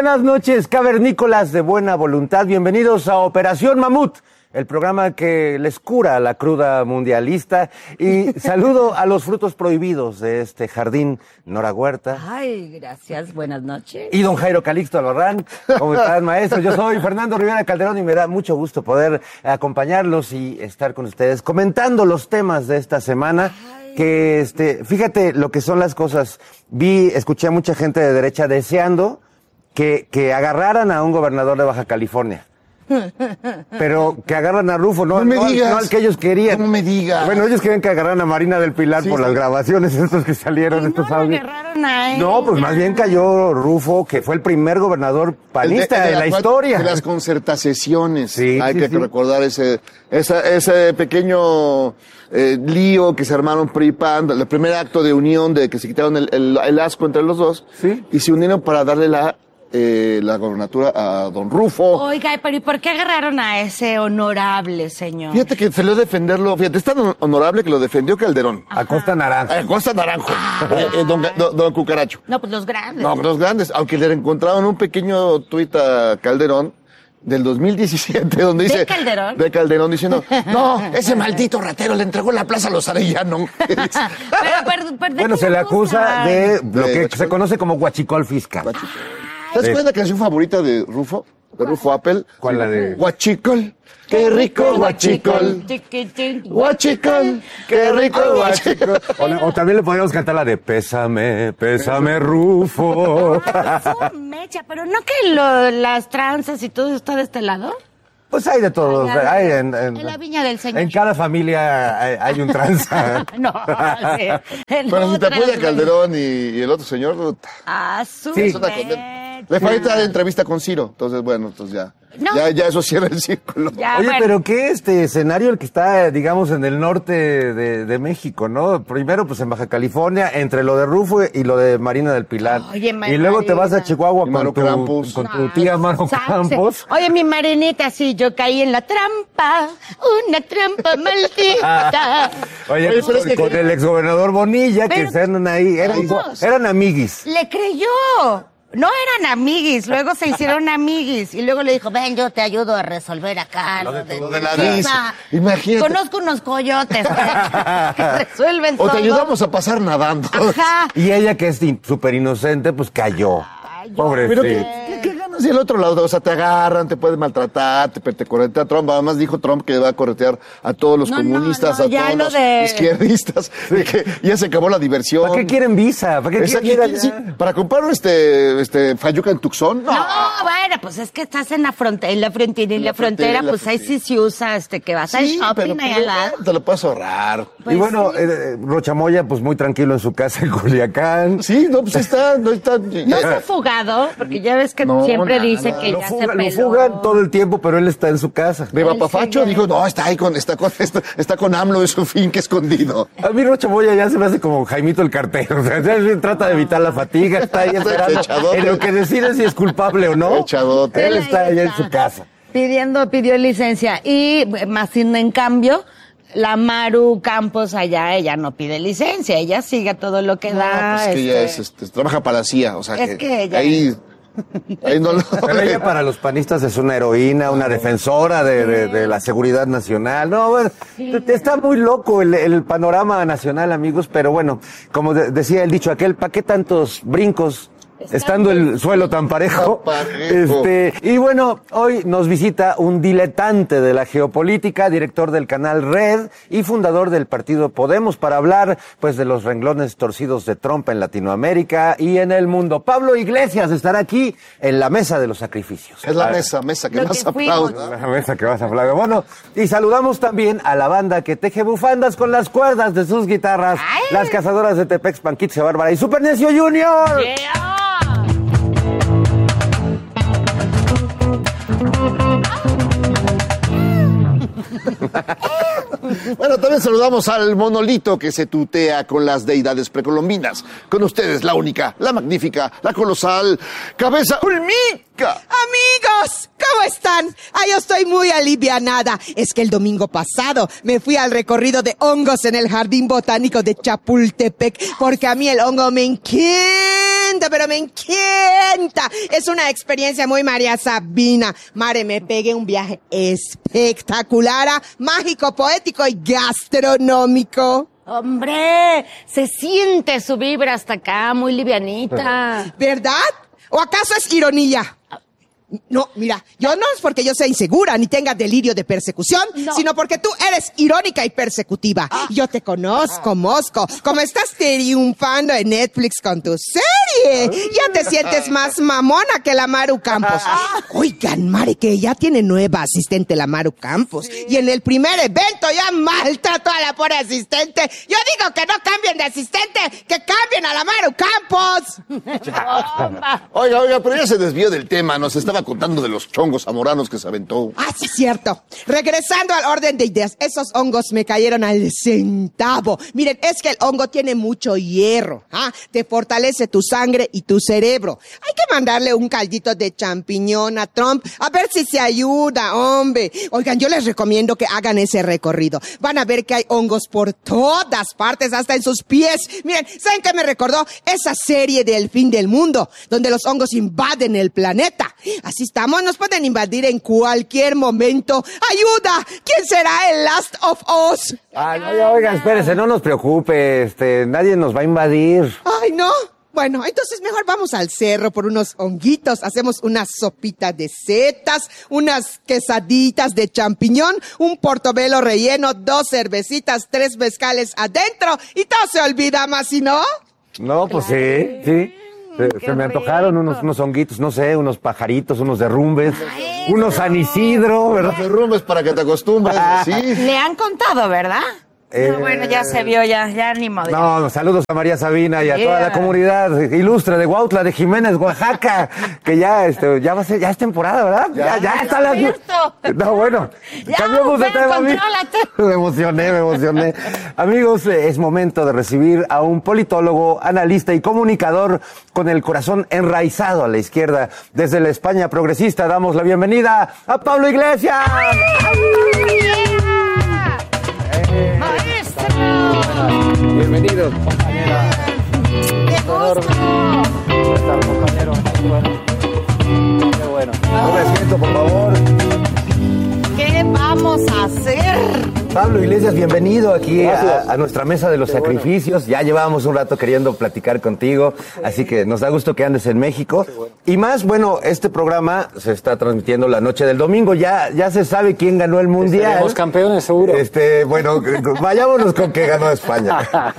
buenas noches, cavernícolas de buena voluntad. Bienvenidos a Operación Mamut, el programa que les cura la cruda mundialista. Y saludo a los frutos prohibidos de este jardín, Nora Huerta. Ay, gracias, buenas noches. Y don Jairo Calixto Albarrán. ¿Cómo están, maestros? Yo soy Fernando Rivera Calderón y me da mucho gusto poder acompañarlos y estar con ustedes comentando los temas de esta semana. Que, fíjate lo que son las cosas. Escuché a mucha gente de derecha deseando que agarraran a un gobernador de Baja California. Pero que agarran a Rufo, no al que ellos querían. No me digas. Bueno, ellos querían que agarraran a Marina del Pilar por las grabaciones estos que salieron, estos audios. No, pues más bien cayó Rufo, que fue el primer gobernador panista de la historia. De las concertaciones. Sí, Hay que recordar ese pequeño lío que se armaron PRI y PAN, el primer acto de unión de que se quitaron el asco entre los dos. Sí. Y se unieron para darle la gobernatura a don Rufo. Oiga, pero ¿y por qué agarraron a ese honorable señor? Fíjate que salió a defenderlo, es tan honorable que lo defendió Calderón. A Costa Naranjo. A Costa Naranjo. Don Cucaracho. No, pues los grandes. No, los grandes. Aunque le encontraron un pequeño tuit a Calderón del 2017, donde dice... ¿De Calderón? Diciendo, no, ese maldito ratero le entregó la plaza a los Arellano. Bueno, se le acusa de lo que se conoce como huachicol fiscal. ¿Sabes cuál es la canción favorita de Rufo? De Rufo Apple. ¿Cuál la de...? Huachicol, qué rico huachicol. Huachicol, qué rico huachicol. O también le podríamos cantar la de Pésame, pésame Rufo. Mecha, pero ¿no que las tranzas y todo está de este lado? Pues hay de todo. Hay en la viña del señor. En cada familia hay un tranza. No, sí. Pero si te apoya Calderón y el otro señor... Sí. Le falta entrevista con Ciro, entonces ya eso cierra el círculo. Oye, pero ¿qué escenario el que está, digamos, en el norte de México, no? Primero, pues en Baja California, entre lo de Rufo y lo de Marina del Pilar. Oye, y luego te vas a Chihuahua con tu tía Maro Campos. Oye, mi Marinita, sí, yo caí en la trampa, una trampa maldita. Oye, pues, con el exgobernador Bonilla, que están ahí, eran amiguis. Le creyó. No eran amiguis, luego se hicieron amiguis y luego le dijo, ven, yo te ayudo a resolver acá lo de la visa. Imagínate. Conozco unos coyotes que resuelven todo. O te ayudamos a pasar nadando. Ajá. Y ella, que es súper inocente, pues cayó. Pobre. Pero ¿qué ganas? Y el otro lado, o sea, te agarran, te pueden maltratar, te corretea Trump. Además dijo Trump que va a corretear a todos los comunistas, a todos los izquierdistas. Que ya se acabó la diversión. ¿Para qué quieren visa? ¿Para qué quieren ¿Para comprar fayuca en Tucson? No, bueno, pues es que estás en la frontera, pues ahí sí se usa que vas al shopping ahí al lado. Te lo puedes ahorrar. Pues y bueno, Rocha Moya, pues muy tranquilo en su casa en Culiacán. Sí, no, pues está. No está fugado, porque ya ves que siempre dice que ya se peló. Lo fugan todo el tiempo, pero él está en su casa. De Papafacho dijo, no, está con AMLO en su finca escondido. A mí Rocha Moya ya se me hace como Jaimito el cartero. O sea, trata de evitar la fatiga, está ahí esperando en lo que decide si es culpable o no. Echadote. Él está allá en su casa. Pidió licencia. Y más en cambio, la Maru Campos allá, ella no pide licencia, ella sigue todo lo que da. Pues es que ella trabaja para la CIA, o sea que ella... Ahí no lo... Pero ella para los panistas es una heroína, una defensora de la seguridad nacional. No, bueno, está muy loco el panorama nacional, amigos, pero bueno, como decía el dicho aquel, ¿para qué tantos brincos? Estando el suelo tan parejo. Y bueno, hoy nos visita un diletante de la geopolítica, director del canal Red y fundador del partido Podemos, para hablar pues de los renglones torcidos de Trump en Latinoamérica y en el mundo. Pablo Iglesias estará aquí en la mesa de los sacrificios. Es la mesa que más aplaude. La mesa que más aplaude. Bueno, y saludamos también a la banda que teje bufandas con las cuerdas de sus guitarras, las cazadoras de Tepex, Panquitzia Bárbara y Super Necio Junior. Yeah. Bueno, también saludamos al monolito que se tutea con las deidades precolombinas. Con ustedes, la única, la magnífica, la colosal, Cabeza Olmeca. Amigos, ¿cómo están? Yo estoy muy alivianada. Es que el domingo pasado me fui al recorrido de hongos en el Jardín Botánico de Chapultepec, porque a mí el hongo me encanta. siento, pero me encanta. Es una experiencia muy María Sabina. Mare, me pegué un viaje espectacular, mágico, poético y gastronómico. Hombre, se siente su vibra hasta acá, muy livianita. ¿Verdad? ¿O acaso es ironía? No, mira, yo no es porque yo sea insegura ni tenga delirio de persecución, sino porque tú eres irónica y persecutiva. Yo te conozco, Mosco, como estás triunfando en Netflix con tu serie. Ya te sientes más mamona que la Maru Campos. Oigan, Mare, que ya tiene nueva asistente la Maru Campos. Y en el primer evento ya maltrató a la pobre asistente. Yo digo que no cambien de asistente, que cambien a la Maru Campos. Oiga, pero ya se desvió del tema, nos estaba contando de los chongos zamoranos que se aventó. Ah, sí, cierto. Regresando al orden de ideas, esos hongos me cayeron al centavo. Miren, es que el hongo tiene mucho hierro. Te fortalece tu sangre y tu cerebro. Hay que mandarle un caldito de champiñón a Trump, a ver si se ayuda, hombre. Oigan, yo les recomiendo que hagan ese recorrido. Van a ver que hay hongos por todas partes, hasta en sus pies. Miren, ¿saben qué me recordó? Esa serie del fin del mundo, donde los hongos invaden el planeta. Así estamos, nos pueden invadir en cualquier momento. ¡Ayuda! ¿Quién será el Last of Us? Ay, oiga, espérese, no nos preocupe, nadie nos va a invadir. Ay, ¿no? Bueno, entonces mejor vamos al cerro por unos honguitos, hacemos una sopita de setas, unas quesaditas de champiñón, un portobelo relleno, 2 cervecitas, 3 mezcales adentro y todo se olvida más, ¿sí no? No, pues sí. Se me antojaron unos honguitos, no sé, unos pajaritos, unos derrumbes, unos San Isidro, ¿verdad? Derrumbes para que te acostumbres, sí. Le han contado, ¿verdad? No, bueno, ya se vio, ya ni modo. No, saludos a María Sabina y a toda la comunidad ilustre de Huautla, de Jiménez, Oaxaca, que ya va a ser, ya es temporada, ¿verdad? Ya está la... No, bueno, cambiamos de tema. Me emocioné. Amigos, es momento de recibir a un politólogo, analista y comunicador con el corazón enraizado a la izquierda. Desde la España progresista damos la bienvenida a Pablo Iglesias. Bienvenidos, compañera. ¡Qué gusto! ¿Cómo estás, compañero? Qué bueno. Un asiento, por favor. ¿Qué vamos a hacer? Pablo Iglesias, bienvenido aquí a nuestra mesa de los sacrificios. Ya llevábamos un rato queriendo platicar contigo, así que nos da gusto que andes en México. Y más, bueno, este programa se está transmitiendo la noche del domingo. Ya se sabe quién ganó el Mundial. Seremos campeones, seguro. Bueno, vayámonos con que ganó España.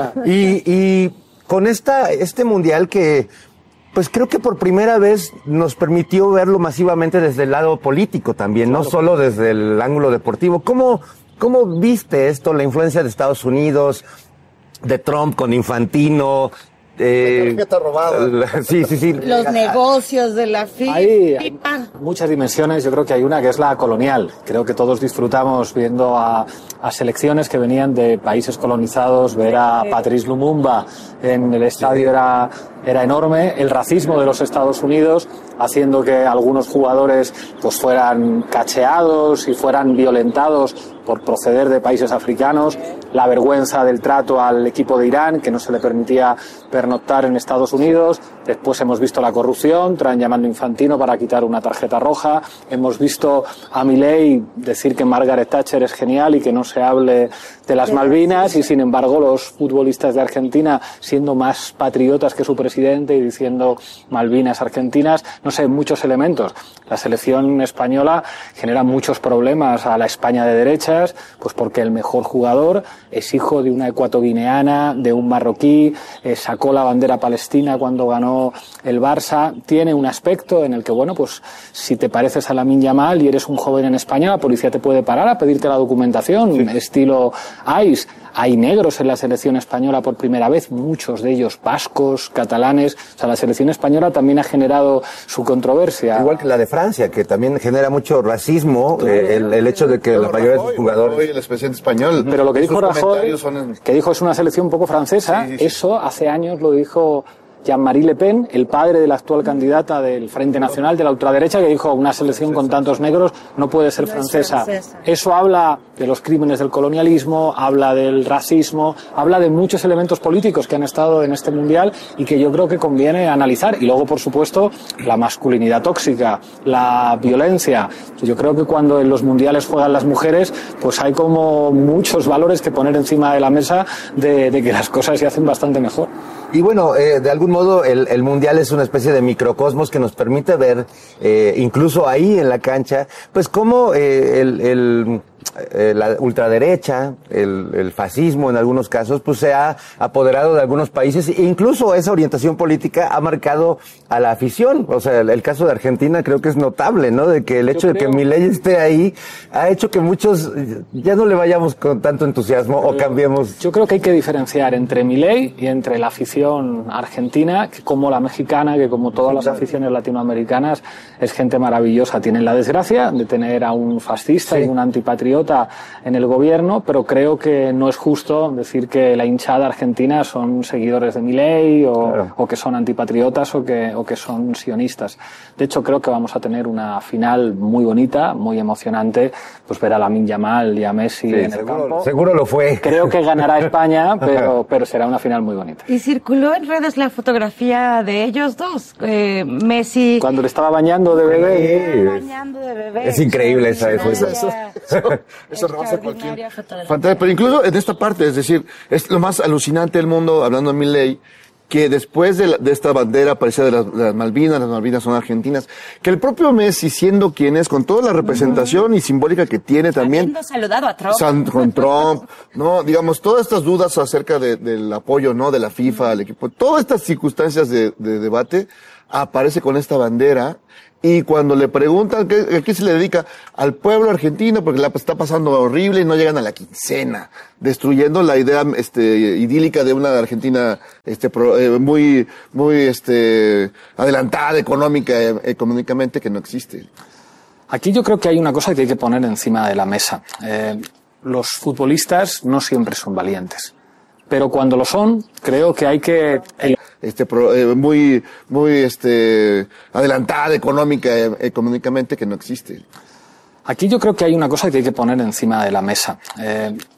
Y con este Mundial que... Pues creo que por primera vez nos permitió verlo masivamente desde el lado político también, claro. No solo desde el ángulo deportivo. ¿Cómo viste esto, la influencia de Estados Unidos, de Trump con Infantino? Tarjeta robada. Sí. Los negocios de la FIFA. Hay muchas dimensiones. Yo creo que hay una que es la colonial. Creo que todos disfrutamos viendo a selecciones que venían de países colonizados. Ver a Patrice Lumumba en el estadio era enorme. El racismo de los Estados Unidos haciendo que algunos jugadores pues fueran cacheados y fueran violentados por proceder de países africanos, la vergüenza del trato al equipo de Irán, que no se le permitía pernoctar en Estados Unidos. Después hemos visto la corrupción, traen llamando Infantino para quitar una tarjeta roja. Hemos visto a Milei decir que Margaret Thatcher es genial y que no se hable de las Malvinas, y sin embargo los futbolistas de Argentina siendo más patriotas que su presidente y diciendo Malvinas argentinas. No sé, muchos elementos. La selección española genera muchos problemas a la España de derechas, pues porque el mejor jugador es hijo de una ecuatoguineana, de un marroquí, sacó la bandera palestina cuando ganó el Barça. Tiene un aspecto en el que, bueno, pues si te pareces a Lamine Yamal y eres un joven en España, la policía te puede parar a pedirte la documentación, estilo ICE. Hay negros en la selección española por primera vez, muchos de ellos vascos, catalanes. O sea, la selección española también ha generado su controversia. Igual que la de Francia, que también genera mucho racismo, el hecho de que la mayoría de sus jugadores... Hoy el expresidente español. Pero lo que dijo Rajoy, que dijo es una selección un poco francesa, sí. Eso hace años lo dijo Jean-Marie Le Pen, el padre de la actual candidata del Frente Nacional de la ultraderecha, que dijo: una selección con tantos negros no puede ser francesa. Eso habla de los crímenes del colonialismo, habla del racismo, habla de muchos elementos políticos que han estado en este mundial y que yo creo que conviene analizar. Y luego, por supuesto, la masculinidad tóxica, la violencia. Yo creo que cuando en los mundiales juegan las mujeres, pues hay como muchos valores que poner encima de la mesa de que las cosas se hacen bastante mejor. Y bueno, de algún modo el Mundial es una especie de microcosmos que nos permite ver, incluso ahí en la cancha, pues cómo la ultraderecha, el fascismo en algunos casos, pues se ha apoderado de algunos países e incluso esa orientación política ha marcado a la afición. O sea, el caso de Argentina creo que es notable, ¿no? De que el hecho de que Milei esté ahí ha hecho que muchos ya no le vayamos con tanto entusiasmo o cambiemos. Yo creo que hay que diferenciar entre Milei y entre la afición argentina, que como la mexicana, que como todas las aficiones latinoamericanas, es gente maravillosa. Tienen la desgracia de tener a un fascista y un antipatriota en el gobierno, pero creo que no es justo decir que la hinchada argentina son seguidores de Milei o que son antipatriotas o que son sionistas. De hecho, creo que vamos a tener una final muy bonita, muy emocionante, pues ver a Lamine Yamal y a Messi en el campo. Seguro lo fue. Creo que ganará España, pero será una final muy bonita. Y circuló en redes la fotografía de ellos dos, Messi. Cuando le estaba bañando de bebé. Es increíble esa. Eso rebasa cualquier fantasía. Pero incluso en esta parte, es decir, es lo más alucinante del mundo, hablando de Milei, que después de esta bandera parecida de las Malvinas, las Malvinas son argentinas, que el propio Messi, siendo quien es, con toda la representación y simbólica que tiene también. Habiendo saludado a Trump. Con Trump, ¿no? Digamos, todas estas dudas acerca del apoyo, ¿no? De la FIFA al equipo, todas estas circunstancias de debate, aparece con esta bandera. Y cuando le preguntan a qué se le dedica, al pueblo argentino, porque la está pasando horrible y no llegan a la quincena, destruyendo la idea idílica de una Argentina muy adelantada económicamente, que no existe. Aquí yo creo que hay una cosa que hay que poner encima de la mesa. Los futbolistas no siempre son valientes, pero cuando lo son, creo que hay que muy adelantada económicamente, que no existe. Aquí yo creo que hay una cosa que hay que poner encima de la mesa.